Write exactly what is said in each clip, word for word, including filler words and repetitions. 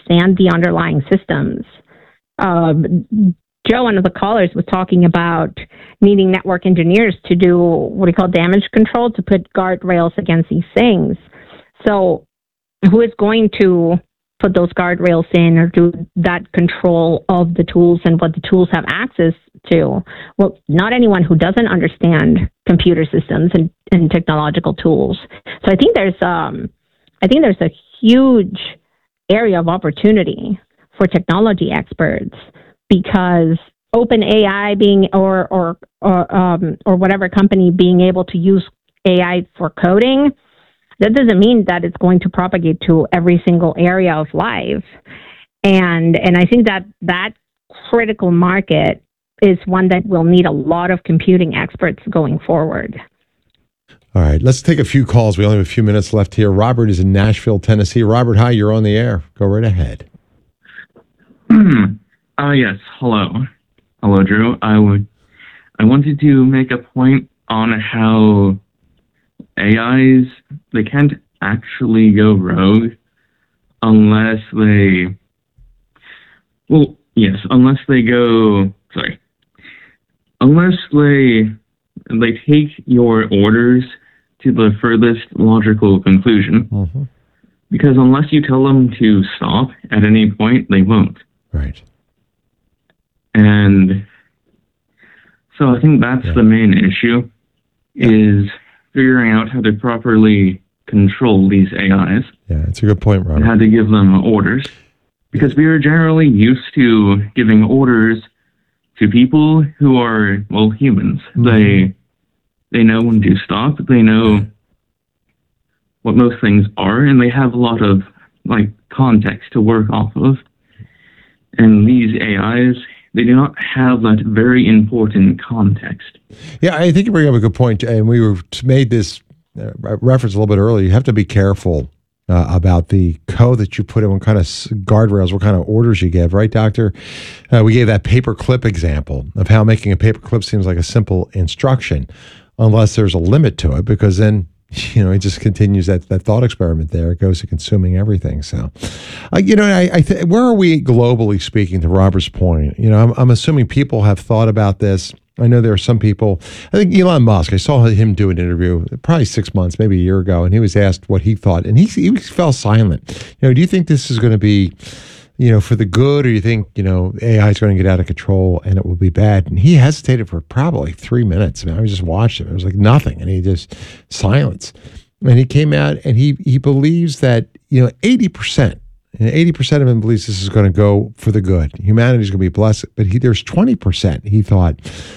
understand the underlying systems. Um, Joe, one of the callers, was talking about needing network engineers to do what we call damage control, to put guardrails against these things. So who is going to put those guardrails in or do that control of the tools and what the tools have access to? Well, not anyone who doesn't understand computer systems and, and technological tools. So I think there's um, I think there's a huge area of opportunity for technology experts, because OpenAI being or or or, um, or whatever company being able to use A I for coding, that doesn't mean that it's going to propagate to every single area of life. And and I think that that critical market is one that will need a lot of computing experts going forward. All right, let's take a few calls. We only have a few minutes left here. Robert is in Nashville, Tennessee. Robert, hi, you're on the air. Go right ahead. Uh, yes, hello. Hello, Drew. I would, I wanted to make a point on how A Is, they can't actually go rogue unless they, well, yes, unless they go, sorry, unless they, they take your orders to the furthest logical conclusion. Mm-hmm. Because unless you tell them to stop at any point, they won't. Right. And so I think that's yeah. the main issue, yeah. is figuring out how to properly control these A Is. Yeah, that's a good point, Robert. And how to give them orders. Because we are generally used to giving orders to people who are, well, humans. Mm-hmm. They they know when to stop. They know what most things are, and they have a lot of, like, context to work off of. And these A Is, they do not have that very important context. Yeah, I think you bring up a good point, and we were made this uh, reference a little bit earlier. You have to be careful uh, about the code that you put in, what kind of guardrails, what kind of orders you give, right, Doctor? Uh, we gave that paperclip example of how making a paperclip seems like a simple instruction, unless there's a limit to it, because then, you know, it just continues that, that thought experiment there. It goes to consuming everything. So, uh, you know, I, I th- where are we globally speaking, to Robert's point? You know, I'm, I'm assuming people have thought about this. I know there are some people, I think Elon Musk, I saw him do an interview probably six months, maybe a year ago, and he was asked what he thought, and he, he fell silent. You know, do you think this is going to be, you know, for the good, or you think, you know, A I is going to get out of control and it will be bad? And he hesitated for probably three minutes. I mean, I just watched him. It was like nothing. And he just silence. And he came out and he he believes that, you know, eighty percent, eighty percent of him believes this is going to go for the good. Humanity is going to be blessed. But he, there's twenty percent, he thought,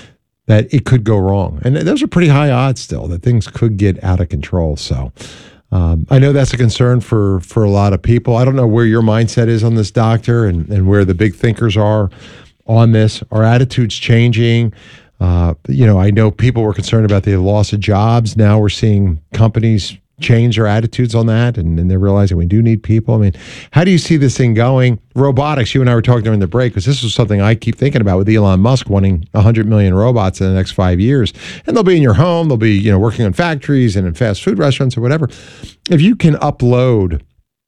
that it could go wrong. And those are pretty high odds still, that things could get out of control. So, Um, I know that's a concern for, for a lot of people. I don't know where your mindset is on this, Doctor, and, and where the big thinkers are on this. Are attitudes changing? Uh, you know, I know people were concerned about the loss of jobs. Now we're seeing companies change their attitudes on that, and, and they're realizing we do need people. I mean, how do you see this thing going? Robotics, you and I were talking during the break, because this is something I keep thinking about with Elon Musk wanting one hundred million robots in the next five years. And they'll be in your home. They'll be, you know, working in factories and in fast food restaurants or whatever. If you can upload,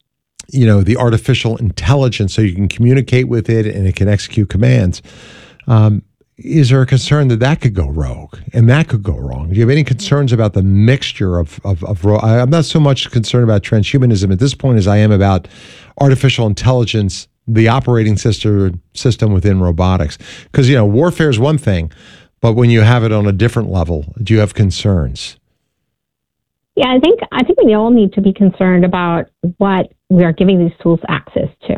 you know, the artificial intelligence so you can communicate with it and it can execute commands, um, is there a concern that that could go rogue and that could go wrong? Do you have any concerns about the mixture of, of, of I'm not so much concerned about transhumanism at this point as I am about artificial intelligence, the operating system, system within robotics. Because, you know, warfare is one thing, but when you have it on a different level, do you have concerns? Yeah, I think I think we all need to be concerned about what we are giving these tools access to.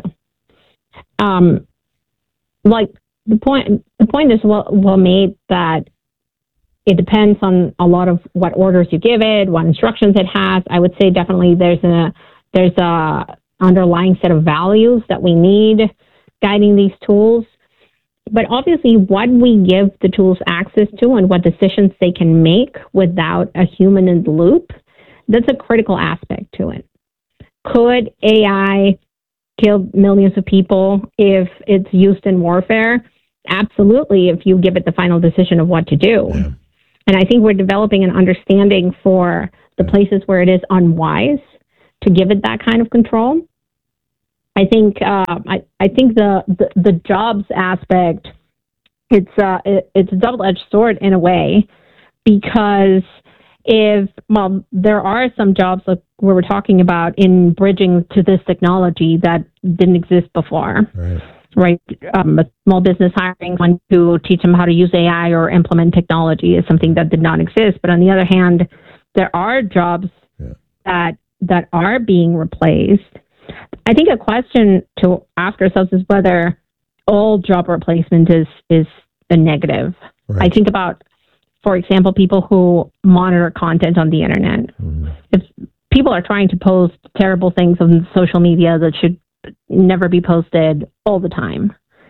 Um, like, The point the point is well, well made that it depends on a lot of what orders you give it, what instructions it has. I would say definitely there's a there's a underlying set of values that we need guiding these tools. But obviously what we give the tools access to and what decisions they can make without a human in the loop, that's a critical aspect to it. Could A I kill millions of people if it's used in warfare? Absolutely, if you give it the final decision of what to do. Yeah. And I think we're developing an understanding for the places where it is unwise to give it that kind of control. I think uh, I I think the, the the jobs aspect, it's uh it, it's a double edged sword in a way, because if well there are some jobs like we were talking about in bridging to this technology that didn't exist before. Right. Right, um, a small business hiring one to teach them how to use A I or implement technology is something that did not exist. But on the other hand, there are jobs yeah. that that are being replaced. I think a question to ask ourselves is whether all job replacement is is a negative. Right. I think about, for example, people who monitor content on the internet. Mm-hmm. If people are trying to post terrible things on social media that should never be posted all the time.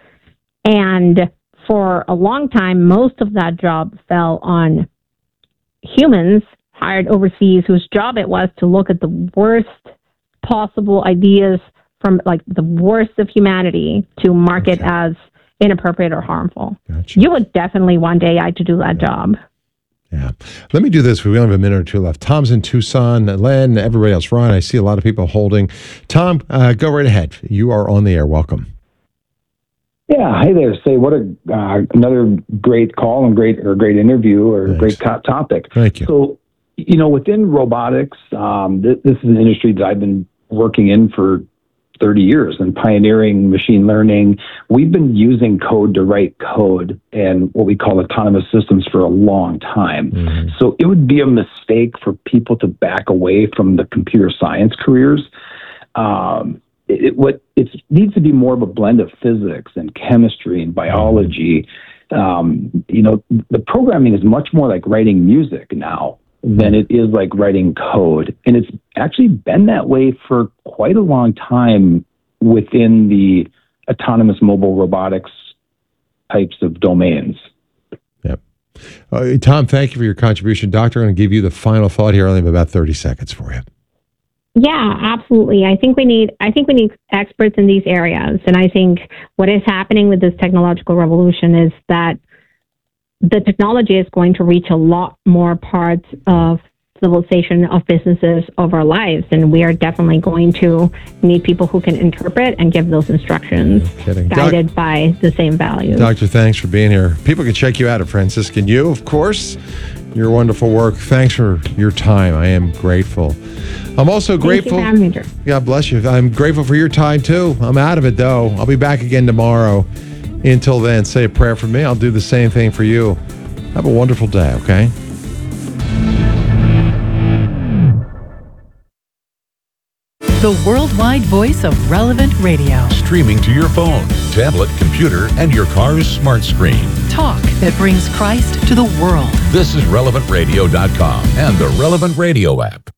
And for a long time, most of that job fell on humans hired overseas whose job it was to look at the worst possible ideas from like the worst of humanity to mark it okay. as inappropriate or harmful. Gotcha. You would definitely want A I to do that yeah. job. Yeah. Let me do this. We only have a minute or two left. Tom's in Tucson, Len, everybody else. Ron, I see a lot of people holding. Tom, uh, go right ahead. You are on the air. Welcome. Yeah. Hey there. Say, what a uh, another great call and great or great interview or Thanks. great top topic. Thank you. So, you know, within robotics, um, th- this is an industry that I've been working in for thirty years and pioneering machine learning. We've been using code to write code and what we call autonomous systems for a long time. Mm-hmm. So it would be a mistake for people to back away from the computer science careers. Um, it, it, what it needs to be more of a blend of physics and chemistry and biology. Um, you know, the programming is much more like writing music now than it is like writing code. And it's actually been that way for quite a long time within the autonomous mobile robotics types of domains. Yep. Uh, Tom, thank you for your contribution. Doctor, I'm going to give you the final thought here. I only have about thirty seconds for you. Yeah, absolutely. I think we need I think we need experts in these areas. And I think what is happening with this technological revolution is that the technology is going to reach a lot more parts of civilization, of businesses, of our lives. And we are definitely going to need people who can interpret and give those instructions guided Doc, by the same values. Doctor, thanks for being here. People can check you out at Franciscan U, of course. Your wonderful work. Thanks for your time. I am grateful. I'm also Thank grateful. You for having me, Drew. God bless you. I'm grateful for your time, too. I'm out of it, though. I'll be back again tomorrow. Until then, say a prayer for me. I'll do the same thing for you. Have a wonderful day, okay? The worldwide voice of Relevant Radio. Streaming to your phone, tablet, computer, and your car's smart screen. Talk that brings Christ to the world. This is relevant radio dot com and the Relevant Radio app.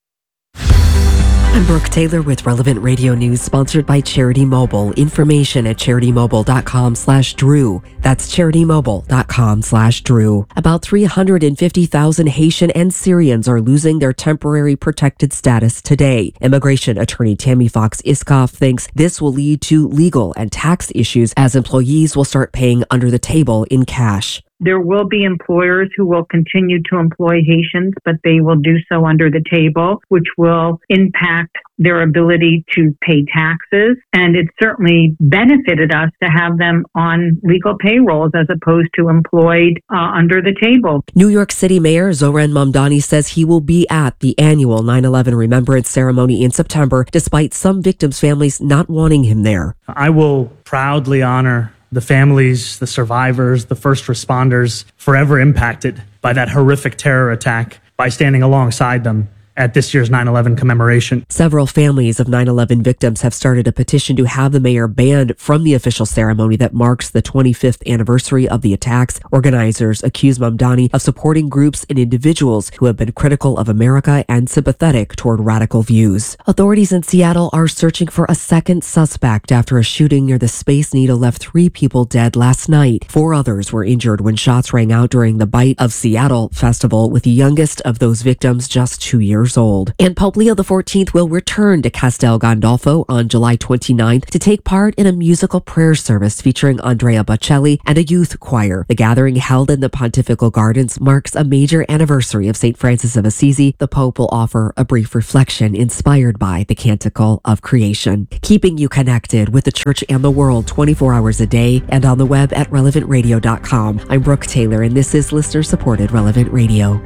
I'm Brooke Taylor with Relevant Radio News, sponsored by Charity Mobile. Information at charity-mobile.com slash Drew. That's charity-mobile.com slash Drew. About three hundred fifty thousand Haitian and Syrians are losing their temporary protected status today. Immigration attorney Tammy Fox Iskoff thinks this will lead to legal and tax issues as employees will start paying under the table in cash. There will be employers who will continue to employ Haitians, but they will do so under the table, which will impact their ability to pay taxes. And it certainly benefited us to have them on legal payrolls as opposed to employed uh, under the table. New York City Mayor Zoran Mamdani says he will be at the annual nine eleven Remembrance Ceremony in September, despite some victims' families not wanting him there. I will proudly honor the families, the survivors, the first responders forever impacted by that horrific terror attack by standing alongside them at this year's nine eleven commemoration. Several families of nine eleven victims have started a petition to have the mayor banned from the official ceremony that marks the twenty-fifth anniversary of the attacks. Organizers accuse Mamdani of supporting groups and individuals who have been critical of America and sympathetic toward radical views. Authorities in Seattle are searching for a second suspect after a shooting near the Space Needle left three people dead last night. Four others were injured when shots rang out during the Bite of Seattle festival, with the youngest of those victims just two years years old. And Pope Leo the fourteenth will return to Castel Gandolfo on July twenty-ninth to take part in a musical prayer service featuring Andrea Bocelli and a youth choir. The gathering, held in the Pontifical Gardens, marks a major anniversary of Saint Francis of Assisi. The Pope will offer a brief reflection inspired by the Canticle of Creation, keeping you connected with the church and the world twenty-four hours a day and on the web at relevant radio dot com. I'm Brooke Taylor, and this is listener-supported Relevant Radio.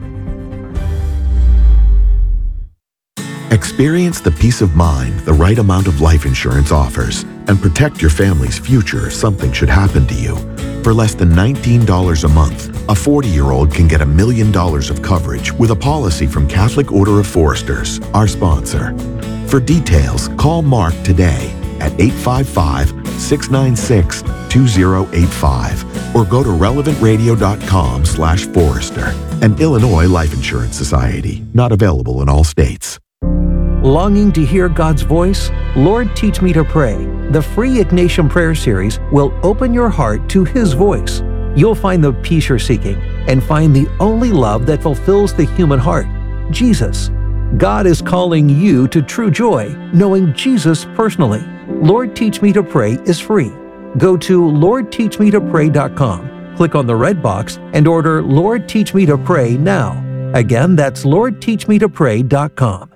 Experience the peace of mind the right amount of life insurance offers and protect your family's future if something should happen to you. For less than nineteen dollars a month, a forty-year-old can get a million dollars of coverage with a policy from Catholic Order of Foresters, our sponsor. For details, call Mark today at eight five five, six nine six, two zero eight five or go to relevant radio dot com slash Forester. An Illinois Life Insurance Society, not available in all states. Longing to hear God's voice? Lord, Teach Me to Pray. The free Ignatian Prayer Series will open your heart to His voice. You'll find the peace you're seeking and find the only love that fulfills the human heart, Jesus. God is calling you to true joy, knowing Jesus personally. Lord, Teach Me to Pray is free. Go to lord teach me to pray dot com, click on the red box, and order Lord, Teach Me to Pray now. Again, that's lord teach me to pray dot com.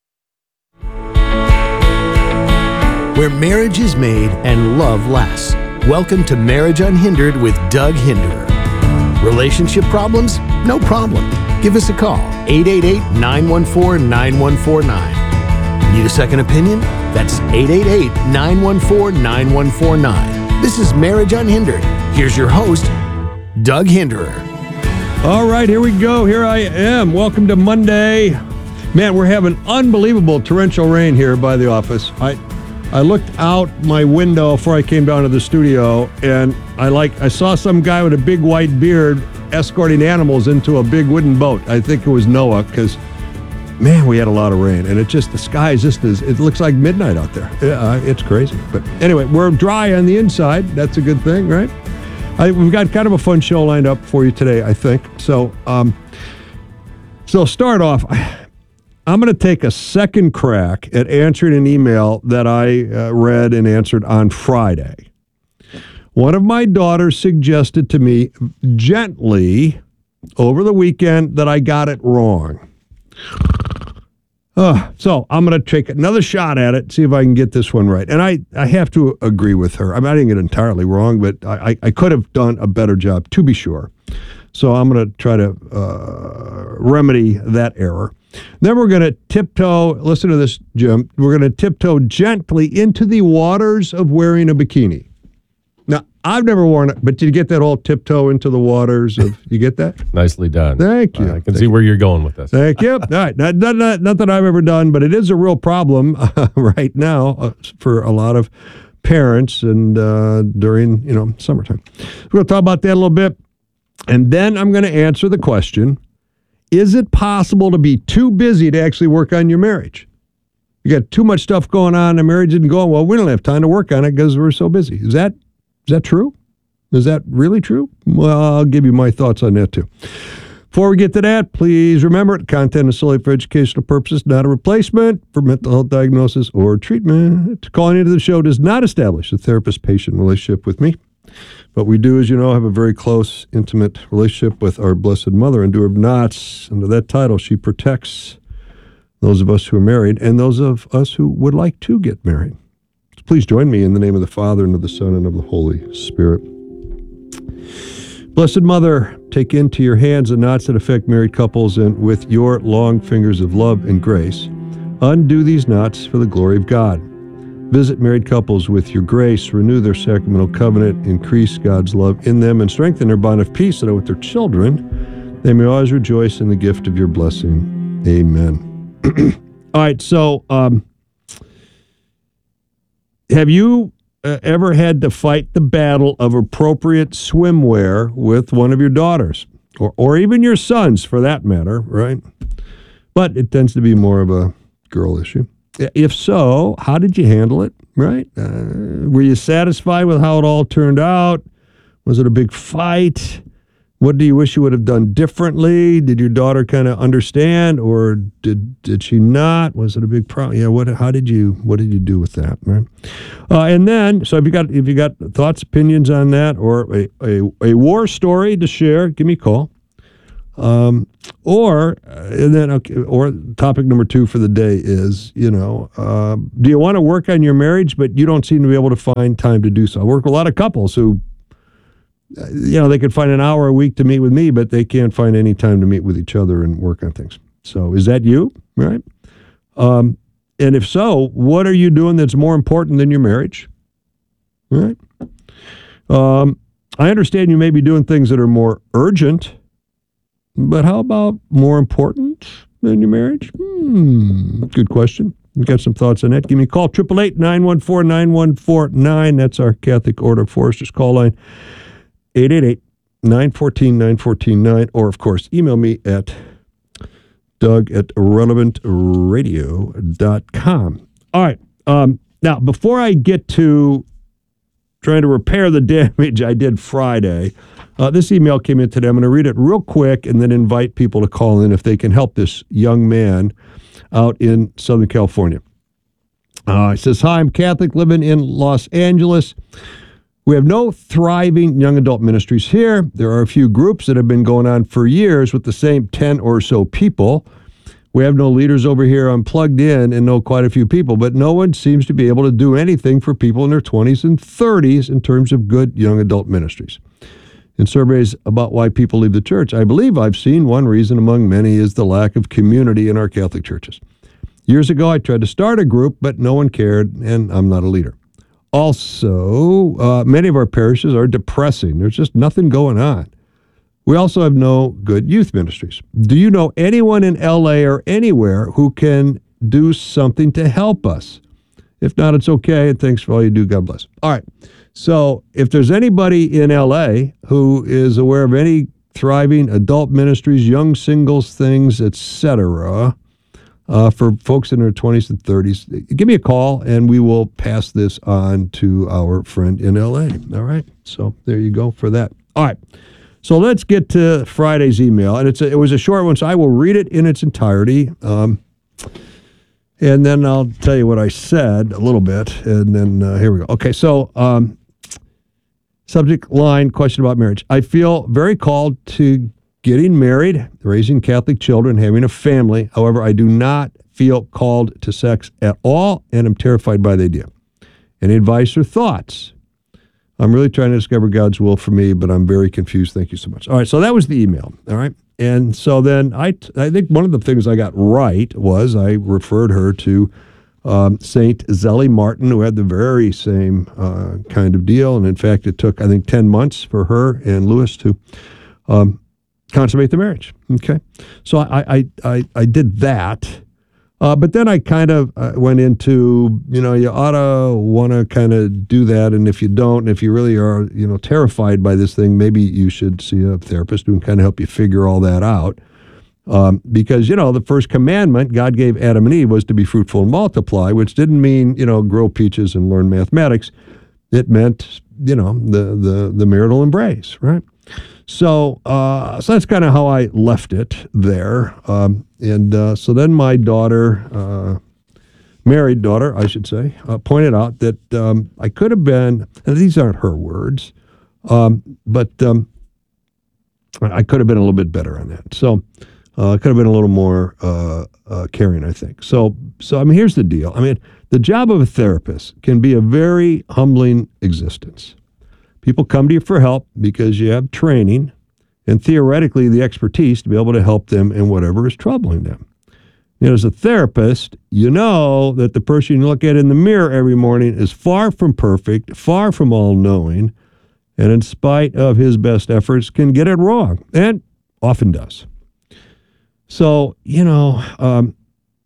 Where marriage is made and love lasts. Welcome to Marriage Unhindered with Doug Hinderer. Relationship problems? No problem. Give us a call, eight eight eight, nine one four, nine one four nine. Need a second opinion? That's eight eight eight, nine one four, nine one four nine. This is Marriage Unhindered. Here's your host, Doug Hinderer. All right, here we go. Here I am. Welcome to Monday. Man, we're having unbelievable torrential rain here by the office. I I looked out my window before I came down to the studio, and I like I saw some guy with a big white beard escorting animals into a big wooden boat. I think it was Noah, because, man, we had a lot of rain, and it just, the sky is just, as, it looks like midnight out there. Yeah, it's crazy. But anyway, we're dry on the inside. That's a good thing, right? I, we've got kind of a fun show lined up for you today, I think. So, um, so start off. I'm going to take a second crack at answering an email that I uh, read and answered on Friday. One of my daughters suggested to me gently over the weekend that I got it wrong. Uh, so I'm going to take another shot at it, see if I can get this one right. And I, I have to agree with her. I mean, I didn't get it entirely wrong, but I, I could have done a better job, to be sure. So I'm going to try to uh, remedy that error. Then we're going to tiptoe, listen to this, Jim, we're going to tiptoe gently into the waters of wearing a bikini. Now, I've never worn it, but did you get that whole tiptoe into the waters of, you get that? Nicely done. Thank you. Uh, I can Thank see you. where you're going with this. Thank you. All right. Not, not, not, not that I've ever done, but it is a real problem uh, right now uh, for a lot of parents and uh, during, you know, summertime. We're going to talk about that a little bit. And then I'm going to answer the question, is it possible to be too busy to actually work on your marriage? You got too much stuff going on, the marriage isn't going well. We don't have time to work on it because we're so busy. Is that is that true? Is that really true? Well, I'll give you my thoughts on that too. Before we get to that, please remember, content is solely for educational purposes, not a replacement for mental health diagnosis or treatment. Calling into the show does not establish a therapist-patient relationship with me. But we do, as you know, have a very close, intimate relationship with our Blessed Mother, Endure of Knots. Under that title, she protects those of us who are married and those of us who would like to get married. So please join me in the name of the Father, and of the Son, and of the Holy Spirit. Blessed Mother, take into your hands the knots that affect married couples, and with your long fingers of love and grace, undo these knots for the glory of God. Visit married couples with your grace, renew their sacramental covenant, increase God's love in them, and strengthen their bond of peace, so that with their children, they may always rejoice in the gift of your blessing. Amen. All right, so um, have you uh, ever had to fight the battle of appropriate swimwear with one of your daughters, or, or even your sons, for that matter, right? But it tends to be more of a girl issue. If so, how did you handle it, right? Uh, were you satisfied with how it all turned out? Was it a big fight? What do you wish you would have done differently? Did your daughter kind of understand, or did did she not? Was it a big problem? Yeah. What? How did you? What did you do with that? Right. Uh, and then, so if you got if you got thoughts, opinions on that, or a a, a war story to share, give me a call. Um, or uh, and then okay, or topic number two for the day is, you know, uh, do you want to work on your marriage, but you don't seem to be able to find time to do so? I work with a lot of couples who, you know, they could find an hour a week to meet with me, but they can't find any time to meet with each other and work on things. So is that you? Right. Um, and if so, what are you doing that's more important than your marriage? All right. Um, I understand you may be doing things that are more urgent, but how about more important than your marriage? Hmm. Good question. You got some thoughts on that? Give me a call. eight eight eight, nine one four, nine one four nine. That's our Catholic Order of Foresters call line. eight eight eight, nine one four, nine one four nine. Or, of course, email me at Doug at relevant radio dot com. All right. Um, now, before I get to trying to repair the damage I did Friday, uh, this email came in today. I'm going to read it real quick and then invite people to call in if they can help this young man out in Southern California. Uh, it says, hi, I'm Catholic, living in Los Angeles. We have no thriving young adult ministries here. There are a few groups that have been going on for years with the same ten or so people. We have no leaders over here. I'm plugged in and know quite a few people, but no one seems to be able to do anything for people in their twenties and thirties in terms of good young adult ministries. In surveys about why people leave the church, I believe I've seen one reason among many is the lack of community in our Catholic churches. Years ago, I tried to start a group, but no one cared, and I'm not a leader. Also, uh, many of our parishes are depressing. There's just nothing going on. We also have no good youth ministries. Do you know anyone in L A or anywhere who can do something to help us? If not, it's okay, and thanks for all you do. God bless. All right. So if there's anybody in L A who is aware of any thriving adult ministries, young singles things, et cetera, uh, for folks in their twenties and thirties, give me a call, and we will pass this on to our friend in L A. All right? So there you go for that. All right. So let's get to Friday's email. And it's a, it was a short one, so I will read it in its entirety. Um, and then I'll tell you what I said a little bit. And then uh, here we go. Okay, so um, subject line, question about marriage. I feel very called to getting married, raising Catholic children, having a family. However, I do not feel called to sex at all, and I'm terrified by the idea. Any advice or thoughts? I'm really trying to discover God's will for me, but I'm very confused. Thank you so much. All right, so that was the email. All right. And so then I, I think one of the things I got right was I referred her to um, Saint Zélie Martin, who had the very same uh, kind of deal. And in fact, it took, I think, ten months for her and Lewis to um, consummate the marriage. Okay. So I, I, I, I did that. Uh, but then I kind of uh, went into, you know, you ought to want to kind of do that. And if you don't, and if you really are, you know, terrified by this thing, maybe you should see a therapist who can kind of help you figure all that out. Um, because, you know, the first commandment God gave Adam and Eve was to be fruitful and multiply, which didn't mean, you know, grow peaches and learn mathematics. It meant, you know, the the, the marital embrace, right? So, uh, so that's kind of how I left it there. Um, and uh, so then my daughter, uh, married daughter, I should say, uh, pointed out that um, I could have been, and these aren't her words, um, but um, I could have been a little bit better on that. So uh, I could have been a little more uh, uh, caring, I think. So, so I mean, here's the deal. I mean, the job of a therapist can be a very humbling existence. People come to you for help because you have training and theoretically the expertise to be able to help them in whatever is troubling them. You know, as a therapist, you know that the person you look at in the mirror every morning is far from perfect, far from all-knowing, and in spite of his best efforts can get it wrong, and often does. So, you know, um,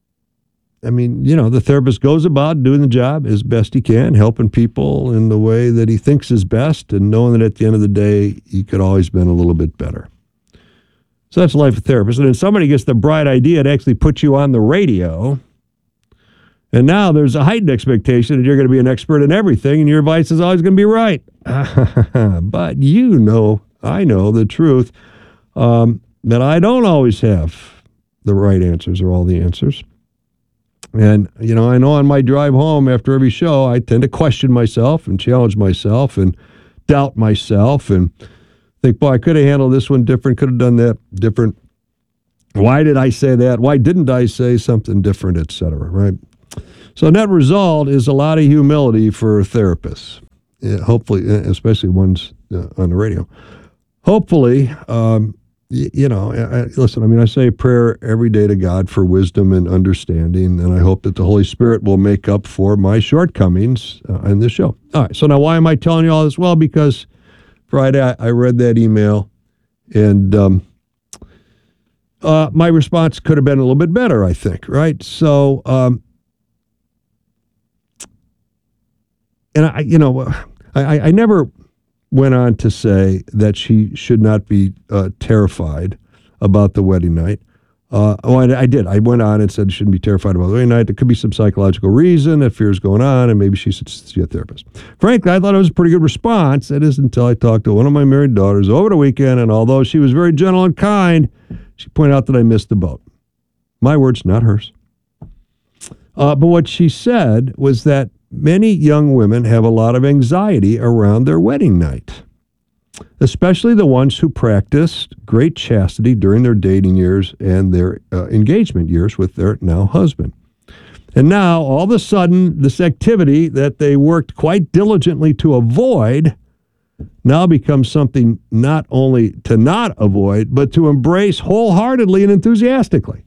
I mean, you know, the therapist goes about doing the job as best he can, helping people in the way that he thinks is best, and knowing that at the end of the day, he could always been a little bit better. So that's life of a therapist. And then somebody gets the bright idea to actually put you on the radio, and now there's a heightened expectation that you're going to be an expert in everything, and your advice is always going to be right. But you know I know the truth, um, that I don't always have the right answers or all the answers. And, you know, I know on my drive home after every show, I tend to question myself and challenge myself and doubt myself and think, boy, I could have handled this one different, could have done that different. Why did I say that? Why didn't I say something different, et cetera, right? So net result is a lot of humility for therapists, yeah, hopefully, especially ones uh, on the radio. Hopefully, um, y- you know, I, I, listen, I mean, I say a prayer every day to God for wisdom and understanding, and I hope that the Holy Spirit will make up for my shortcomings uh, in this show. All right, so now why am I telling you all this? Well, because Friday I, I read that email, and um, uh, my response could have been a little bit better, I think, right? So, um, and I, you know, I, I never went on to say that she should not be uh, terrified about the wedding night. Uh, oh, I, I did. I went on and said she shouldn't be terrified about the wedding night. There could be some psychological reason that fear is going on, and maybe she should see a therapist. Frankly, I thought it was a pretty good response. It isn't until I talked to one of my married daughters over the weekend, and although she was very gentle and kind, she pointed out that I missed the boat. My words, not hers. Uh, but what she said was that many young women have a lot of anxiety around their wedding night, especially the ones who practiced great chastity during their dating years and their uh, engagement years with their now husband. And now, all of a sudden, this activity that they worked quite diligently to avoid now becomes something not only to not avoid, but to embrace wholeheartedly and enthusiastically.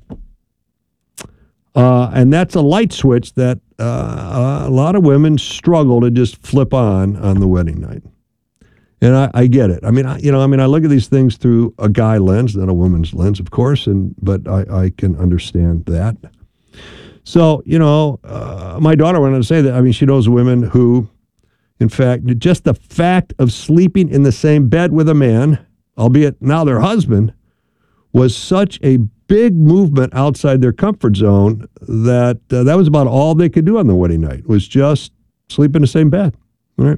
Uh, and that's a light switch that uh, a lot of women struggle to just flip on on the wedding night. And I, I get it. I mean, I, you know, I mean, I look at these things through a guy lens, not a woman's lens, of course, and but I, I can understand that. So, you know, uh, my daughter went on to say that, I mean, she knows women who, in fact, just the fact of sleeping in the same bed with a man, albeit now their husband, was such a big movement outside their comfort zone that uh, that was about all they could do on the wedding night, was just sleep in the same bed, right?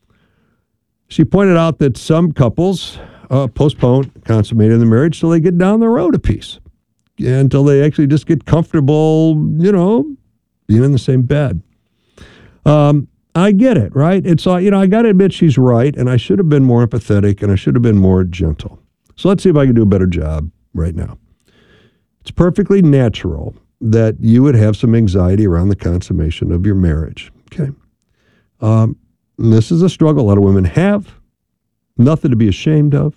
She pointed out that some couples uh, postpone consummating the marriage till they get down the road a piece, until they actually just get comfortable, you know, being in the same bed. Um, I get it, right? It's, uh, you know, I got to admit she's right, and I should have been more empathetic, and I should have been more gentle. So let's see if I can do a better job right now. It's perfectly natural that you would have some anxiety around the consummation of your marriage, okay? Um, And this is a struggle a lot of women have, nothing to be ashamed of.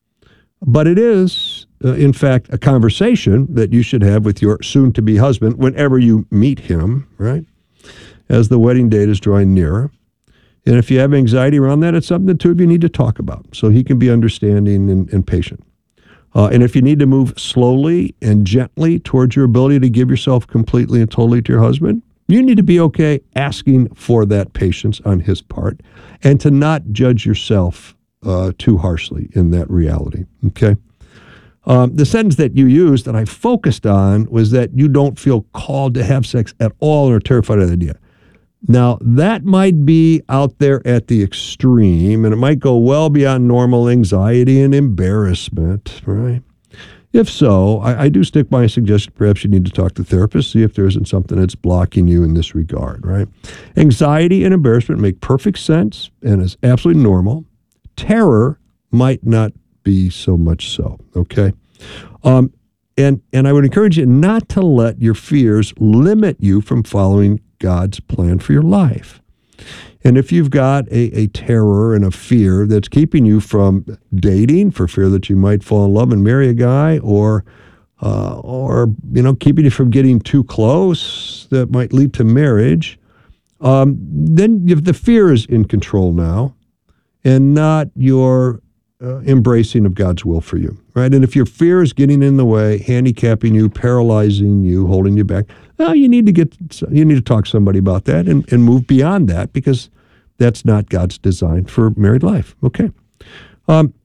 But it is, uh, in fact, a conversation that you should have with your soon-to-be husband whenever you meet him, right, as the wedding date is drawing nearer. And if you have anxiety around that, it's something the two of you need to talk about so he can be understanding and, and patient. Uh, and if you need to move slowly and gently towards your ability to give yourself completely and totally to your husband, you need to be okay asking for that patience on his part and to not judge yourself uh, too harshly in that reality, okay? Um, the sentence that you used that I focused on was that you don't feel called to have sex at all or terrified of the idea. Now, that might be out there at the extreme, and it might go well beyond normal anxiety and embarrassment, right? If so, I, I do stick by a suggestion. Perhaps you need to talk to a therapist, see if there isn't something that's blocking you in this regard, right? Anxiety and embarrassment make perfect sense and is absolutely normal. Terror might not be so much so, okay? Um, and, and I would encourage you not to let your fears limit you from following God's plan for your life. And if you've got a, a terror and a fear that's keeping you from dating for fear that you might fall in love and marry a guy, or, uh, or you know, keeping you from getting too close that might lead to marriage, um, then if the fear is in control now and not your uh, embracing of God's will for you, right? And if your fear is getting in the way, handicapping you, paralyzing you, holding you back, well, you need to get you need to talk to somebody about that and, and move beyond that, because that's not God's design for married life. Okay. Um,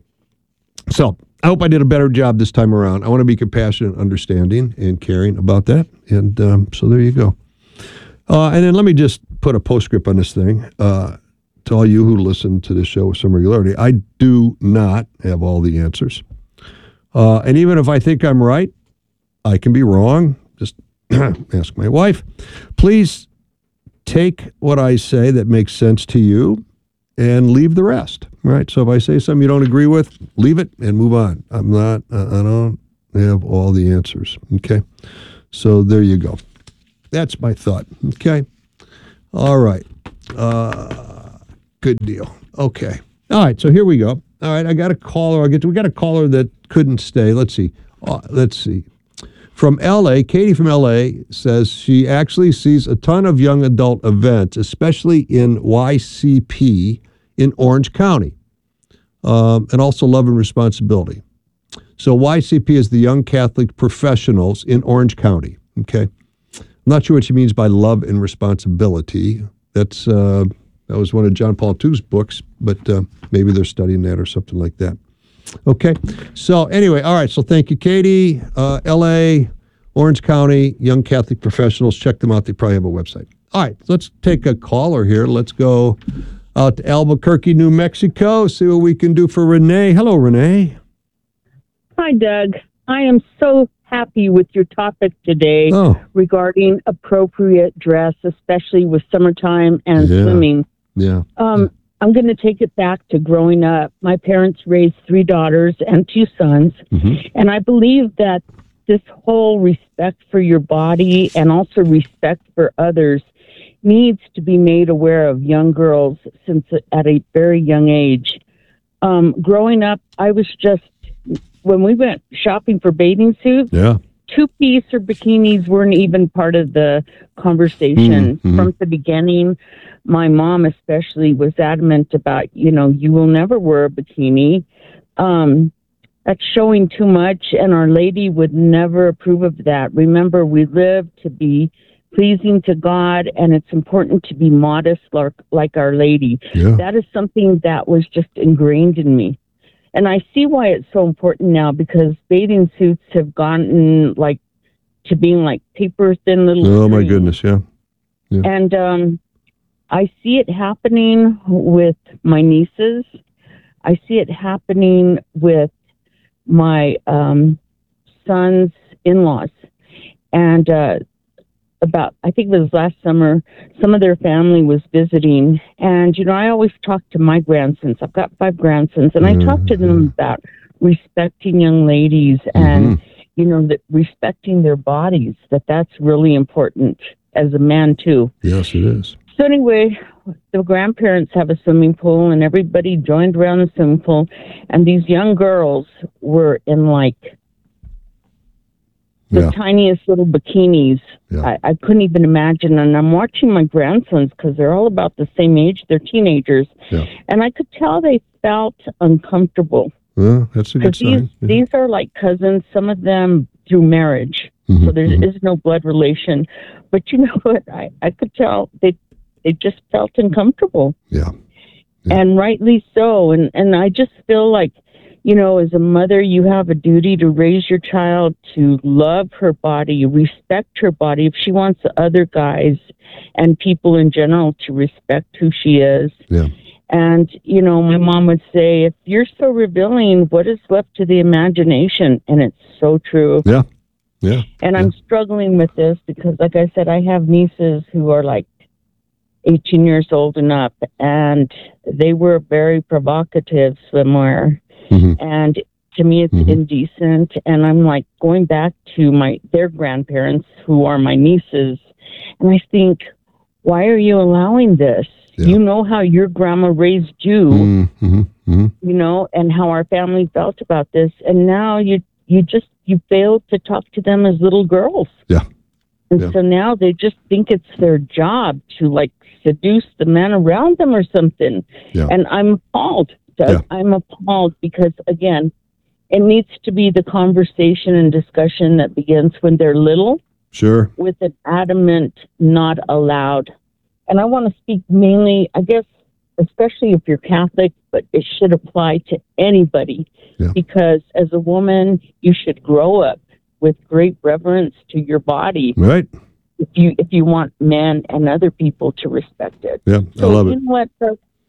so I hope I did a better job this time around. I want to be compassionate, understanding, and caring about that. And um, so there you go. Uh, and then let me just put a postscript on this thing. Uh, to all you who listen to this show with some regularity, I do not have all the answers. Uh, and even if I think I'm right, I can be wrong. Just ask my wife. Please take what I say that makes sense to you and leave the rest. Right? So if I say something you don't agree with, leave it and move on. I'm not, uh, I don't have all the answers. Okay? So there you go. That's my thought. Okay? All right. Uh, good deal. Okay. All right. So here we go. All right. I got a caller. I get to, we got a caller that couldn't stay. Let's see. Uh, let's see. From L A, Katie from L A says she actually sees a ton of young adult events, especially in Y C P in Orange County, um, and also Love and Responsibility. So Y C P is the Young Catholic Professionals in Orange County. Okay. I'm not sure what she means by love and responsibility. That's uh, that was one of John Paul the Second's books, but uh, maybe they're studying that or something like that. Okay. So anyway, all right. So thank you, Katie. Uh, L A, Orange County, Young Catholic Professionals. Check them out. They probably have a website. All right. Let's take a caller here. Let's go out to Albuquerque, New Mexico. See what we can do for Renee. Hello, Renee. Hi, Doug. I am so happy with your topic today oh. regarding appropriate dress, especially with summertime and yeah. swimming. Yeah. Um, yeah. I'm going to take it back to growing up. My parents raised three daughters and two sons, mm-hmm. and I believe that this whole respect for your body and also respect for others needs to be made aware of young girls since at a very young age. Um, growing up, I was just, when we went shopping for bathing suits, yeah. two-piece or bikinis weren't even part of the conversation. Mm-hmm. From the beginning, my mom especially was adamant about, you know, you will never wear a bikini. Um, that's showing too much, and Our Lady would never approve of that. Remember, we live to be pleasing to God, and it's important to be modest like, like Our Lady. Yeah. That is something that was just ingrained in me. And I see why it's so important now, because bathing suits have gotten like to being like paper thin little Oh, my strings. goodness, yeah. yeah. And um, I see it happening with my nieces. I see it happening with my um, son's in-laws. And uh, about, I think it was last summer, some of their family was visiting. And, you know, I always talk to my grandsons. I've got five grandsons. And mm-hmm. I talk to them about respecting young ladies and, mm-hmm. you know, that respecting their bodies, that that's really important as a man, too. Yes, it is. So anyway, the grandparents have a swimming pool, and everybody joined around the swimming pool. And these young girls were in, like, the yeah. tiniest little bikinis. Yeah. I, I couldn't even imagine. And I'm watching my grandsons because they're all about the same age. They're teenagers. Yeah. And I could tell they felt uncomfortable. Well, that's a good these, sign. Yeah. These are like cousins, some of them through marriage. Mm-hmm, so there mm-hmm. is no blood relation. But you know what? I, I could tell they, they just felt uncomfortable. Yeah. yeah. And rightly so. And, and I just feel like, you know, as a mother, you have a duty to raise your child to love her body, respect her body. If she wants other guys and people in general to respect who she is. Yeah. And, you know, my mom would say, if you're so revealing, what is left to the imagination? And it's so true. Yeah. Yeah. And yeah. I'm struggling with this because, like I said, I have nieces who are like eighteen years old and up, and they wear very provocative swimwear. Mm-hmm. And to me, it's mm-hmm. indecent. And I'm like going back to my their grandparents, who are my nieces, and I think, why are you allowing this? Yeah. You know how your grandma raised you, mm-hmm. Mm-hmm. you know, and how our family felt about this, and now you you just you failed to talk to them as little girls. Yeah. And yeah. so now they just think it's their job to like seduce the men around them or something. Yeah. And I'm appalled. Doug. Yeah. I'm appalled because, again, it needs to be the conversation and discussion that begins when they're little. Sure. With an adamant not allowed. And I want to speak mainly, I guess, especially if you're Catholic, but it should apply to anybody. Yeah. Because as a woman, you should grow up with great reverence to your body. Right. If you if you want men and other people to respect it. Yeah, so I love you it. know what, Doug?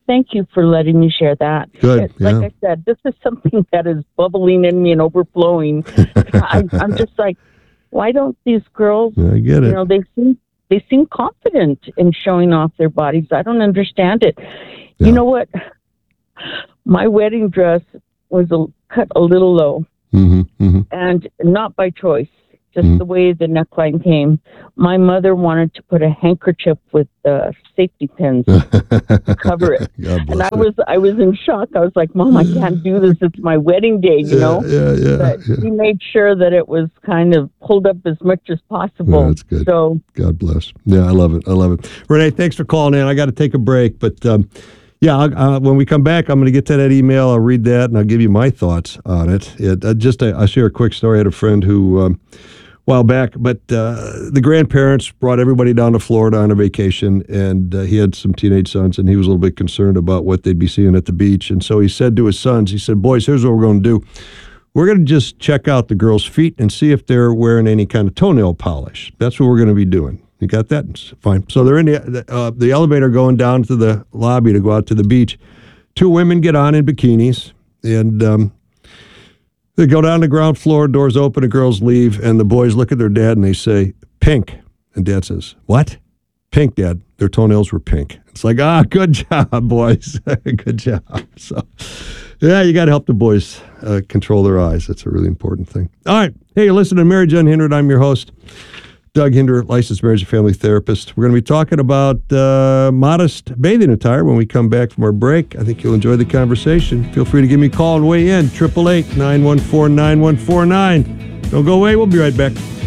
thank you for letting me share that. Good, Like yeah. I said, this is something that is bubbling in me and overflowing. I, I'm just like, why don't these girls, I get it. you know, they seem, they seem confident in showing off their bodies. I don't understand it. Yeah. You know what? My wedding dress was a, cut a little low, Mm-hmm, mm-hmm. and not by choice, just Mhm. the way the neckline came. My mother wanted to put a handkerchief with uh, safety pins to cover it. God And bless I her. was I was in shock. I was like, Mom, I can't do this. It's my wedding day, you Yeah, know? yeah, yeah, But yeah. she made sure that it was kind of pulled up as much as possible. Yeah, that's good. So God bless. Yeah, I love it. I love it. Renee, thanks for calling in. I got to take a break, but um, yeah, I, uh, when we come back, I'm going to get to that email. I'll read that and I'll give you my thoughts on it. it uh, just uh, I'll share a quick story. I had a friend who, um, a while back, but uh, the grandparents brought everybody down to Florida on a vacation, and uh, he had some teenage sons, and he was a little bit concerned about what they'd be seeing at the beach. And so he said to his sons, he said, boys, here's what we're going to do. We're going to just check out the girls' feet and see if they're wearing any kind of toenail polish. That's what we're going to be doing. You got that? It's fine. So they're in the, uh, the elevator going down to the lobby to go out to the beach. Two women get on in bikinis, and um, they go down the ground floor, doors open, the girls leave, and the boys look at their dad and they say, pink. And Dad says, what? Pink, Dad. Their toenails were pink. It's like, ah, good job, boys. Good job. So, yeah, you got to help the boys uh, control their eyes. That's a really important thing. All right. Hey, you listen to Marriage Unhindered. I'm your host, Doug Hinder, licensed marriage and family therapist. We're going to be talking about uh, modest bathing attire when we come back from our break. I think you'll enjoy the conversation. Feel free to give me a call and weigh in. eight eight eight, nine one four, nine one four nine. Don't go away. We'll be right back.